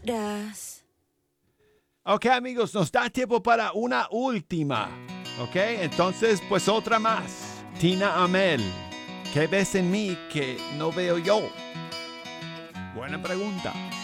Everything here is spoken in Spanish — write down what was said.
horas. Ok, amigos, nos da tiempo para una última. Ok, entonces, pues otra más. Tina Amel, ¿qué ves en mí que no veo yo? Buena pregunta.